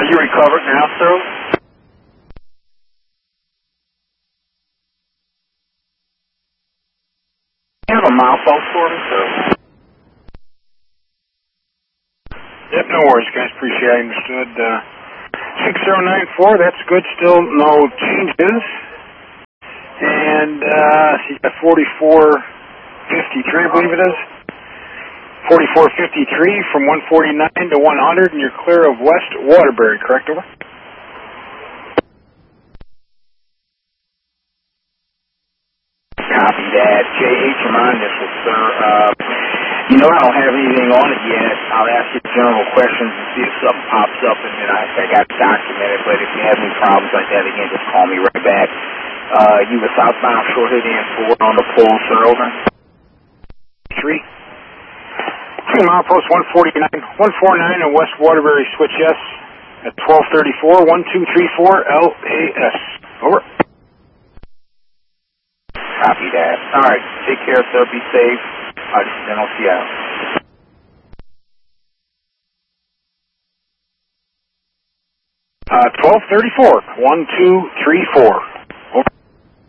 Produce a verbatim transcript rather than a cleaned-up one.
Are you recovered now, sir? You have a milepost for me, sir? Yep, no worries, guys. Appreciate it. Understood. Uh, six zero nine four, that's good. Still no changes. And uh, so you got forty-four fifty-three, I believe it is. forty-four fifty-three from one forty-nine to one hundred, and you're clear of West Waterbury, correct? Over. Copy that. J H, I'm on this one, sir. Uh, you know I don't have anything on it yet. I'll ask you general questions and see if something pops up, and then I, I got it documented. But if you have any problems like that, again, just call me right back. Uh, you were southbound shorthead and forward on the pole, sir. Over. Three. Three milepost one forty-nine, one forty-nine and West Waterbury, switch yes at twelve thirty-four, one two three four L A S. Over. Copy that. All right. Take care, sir. Be safe. All right. Then I'll see you out. Uh, twelve thirty-four, one two three four.